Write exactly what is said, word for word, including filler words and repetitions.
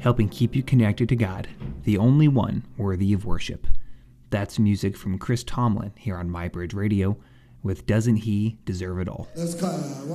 helping keep you connected to God, the only one worthy of worship. That's music from Chris Tomlin here on MyBridge Radio with Doesn't He Deserve It All? Let's go.